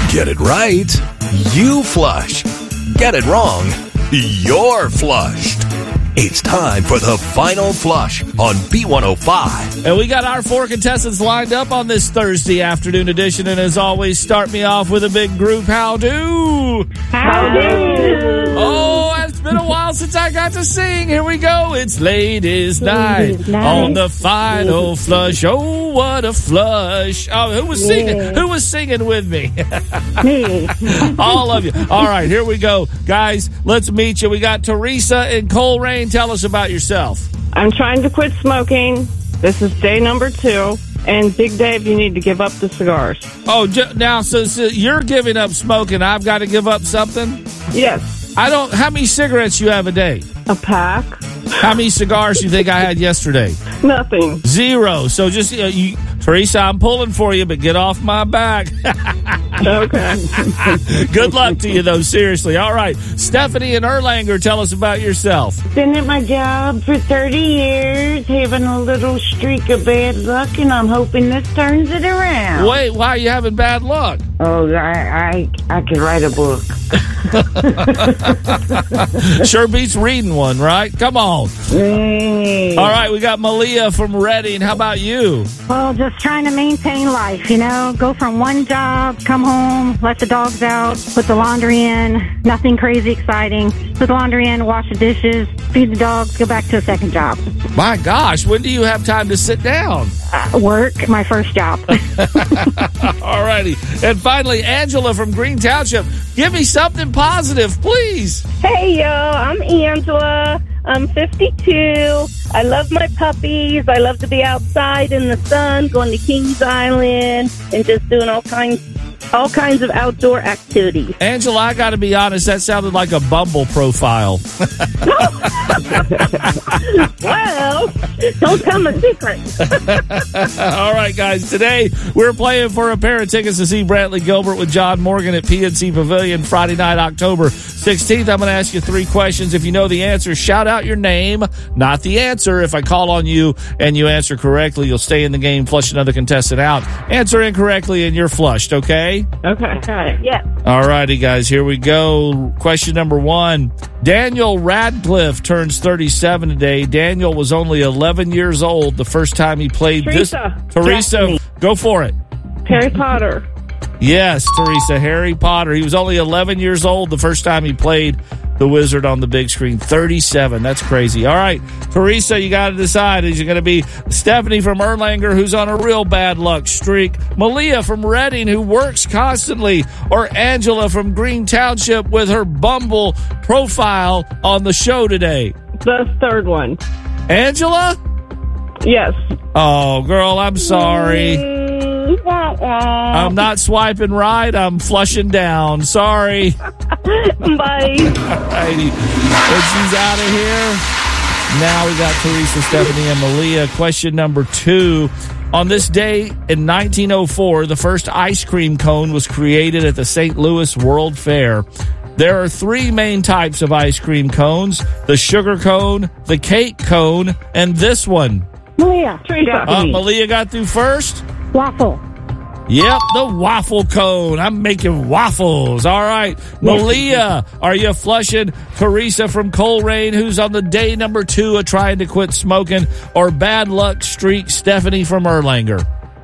Get it right, you flush. Get it wrong, you're flushed. It's time for the final flush on B105. And we got our 4 contestants lined up on this Thursday afternoon edition. And as always, start me off with a big group how-do. Howdy. Oh, it's been a while since I got to sing. Here we go. It's Ladies' Night on the final flush. Oh, what a flush. Oh, who was singing? Yeah. Who was singing with me? Me. All of you. All right, here we go. Guys, let's meet you. We got Teresa in Coleraine. Tell us about yourself. I'm trying to quit smoking. This is day number 2. And Big Dave, you need to give up the cigars. Oh, now, so you're giving up smoking. I've got to give up something? Yes. How many cigarettes you have a day? A pack. How many cigars do you think I had yesterday? Nothing. 0. So just, Teresa, I'm pulling for you, but get off my back. Okay. Good luck to you, though, seriously. All right. Stephanie in Erlanger, tell us about yourself. Been at my job for 30 years, having a little streak of bad luck, and I'm hoping this turns it around. Wait, why are you having bad luck? Oh, I could write a book. Sure beats reading one, right? Come on. Hey. All right, we got Malia from Reading. How about you? Well, just trying to maintain life, go from one job, come home, let the dogs out, put the laundry in, nothing crazy exciting, put the laundry in, wash the dishes, feed the dogs, go back to a second job. My gosh, when do you have time to sit down? Work, my first job. All righty. And finally, Angela from Green Township. Give me something positive, please. Hey, yo, I'm Angela. I'm 52. I love my puppies. I love to be outside in the sun, going to Kings Island, and just doing all kinds of outdoor activities. Angela, I got to be honest, that sounded like a Bumble profile. Well, don't tell my secret. All right, guys. Today, we're playing for a pair of tickets to see Brantley Gilbert with John Morgan at PNC Pavilion Friday night, October 16th. I'm going to ask you 3 questions. If you know the answer, shout out your name, not the answer. If I call on you and you answer correctly, you'll stay in the game, flush another contestant out. Answer incorrectly, and you're flushed, okay? Okay. Yeah. All righty, guys, here we go. Question number 1. Daniel Radcliffe turns 37 today. Daniel was only 11 years old the first time he played Teresa. Teresa, go for it. Harry Potter. Yes, Teresa, Harry Potter. He was only 11 years old the first time he played the wizard on the big screen. 37. That's crazy. All right, Teresa, you got to decide. Is it going to be Stephanie from Erlanger, who's on a real bad luck streak, Malia from Reading, who works constantly, or Angela from Green Township with her Bumble profile on the show today? The third one. Angela? Yes. Oh, girl, I'm sorry. I'm not swiping right. I'm flushing down. Sorry. Bye. Alrighty. And she's out of here. Now we got Teresa, Stephanie, and Malia. Question number 2. On this day in 1904, the first ice cream cone was created at the St. Louis World Fair. There are 3 main types of ice cream cones: the sugar cone, the cake cone, and this one. Malia. Teresa. Malia got through first. Waffle. Yep, the waffle cone. I'm making waffles. All right. Malia, are you flushing Teresa from Coleraine, who's on the day number 2 of trying to quit smoking, or bad luck streak Stephanie from Erlanger?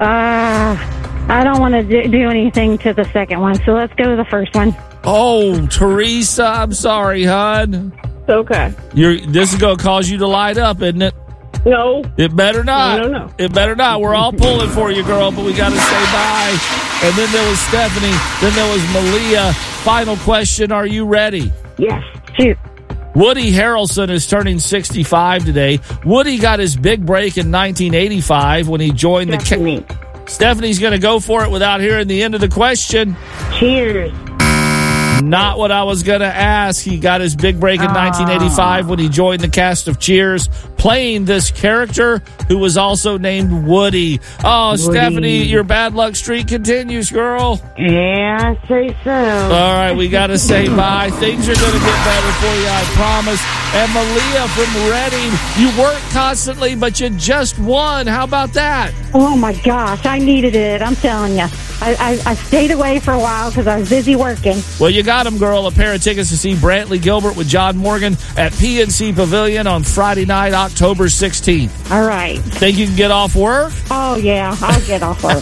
I don't want to do anything to the second one, so let's go to the first one. Oh, Teresa, I'm sorry, hon. It's okay. This is going to cause you to light up, isn't it? No. It better not. No. It better not. We're all pulling for you, girl, but we got to say bye. And then there was Stephanie. Then there was Malia. Final question. Are you ready? Yes. Shoot. Woody Harrelson is turning 65 today. Woody got his big break in 1985 when he joined Stephanie. Stephanie's going to go for it without hearing the end of the question. Cheers. Not what I was going to ask. He got his big break in 1985 when he joined the cast of Cheers, playing this character who was also named Woody. Oh, Woody. Stephanie, your bad luck streak continues, girl. Yeah, I say so. All right, we got to say bye. Things are going to get better for you, I promise. And Malia from Reading, you work constantly, but you just won. How about that? Oh, my gosh. I needed it. I'm telling you. I stayed away for a while because I was busy working. Well, you got him, girl. A pair of tickets to see Brantley Gilbert with John Morgan at PNC Pavilion on Friday night, October 16th. All right. Think you can get off work? Oh, yeah. I'll get off work.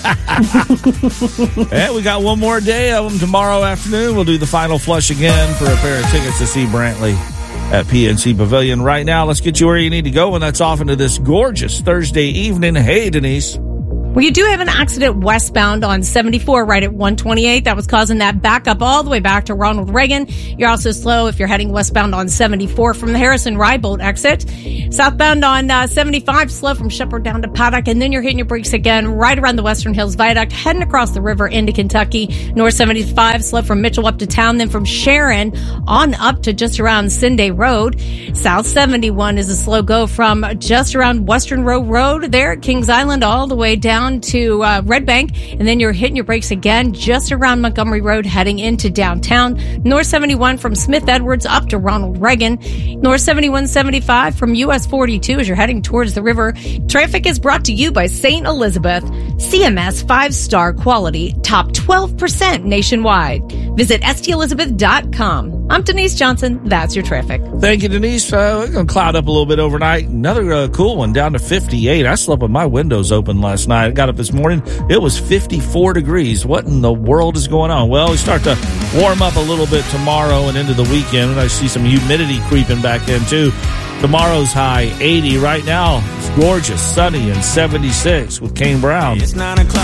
Yeah, we got one more day of them tomorrow afternoon. We'll do the final flush again for a pair of tickets to see Brantley at PNC Pavilion. Right now, let's get you where you need to go, and that's off into this gorgeous Thursday evening. Hey, Denise. Well, you do have an accident westbound on 74 right at 128. That was causing that backup all the way back to Ronald Reagan. You're also slow if you're heading westbound on 74 from the Harrison-Rybolt exit. Southbound on 75, slow from Shepherd down to Paddock. And then you're hitting your brakes again right around the Western Hills Viaduct, heading across the river into Kentucky. North 75, slow from Mitchell up to town. Then from Sharon on up to just around Cinday Road. South 71 is a slow go from just around Western Road there at Kings Island all the way down to Red Bank, and then you're hitting your brakes again just around Montgomery Road heading into downtown. North 71 from Smith Edwards up to Ronald Reagan. North 71-75 from US 42 as you're heading towards the river. Traffic is brought to you by St. Elizabeth. CMS 5-star quality, top 12% nationwide. Visit stelizabeth.com. I'm Denise Johnson. That's your traffic. Thank you, Denise. We're going to cloud up a little bit overnight. Another cool one down to 58. I slept with my windows open last night. I got up this morning. It was 54 degrees. What in the world is going on? Well, we start to warm up a little bit tomorrow and into the weekend. And I see some humidity creeping back in, too. Tomorrow's high 80. Right now, it's gorgeous, sunny, and 76 with Kane Brown. It's 9 o'clock.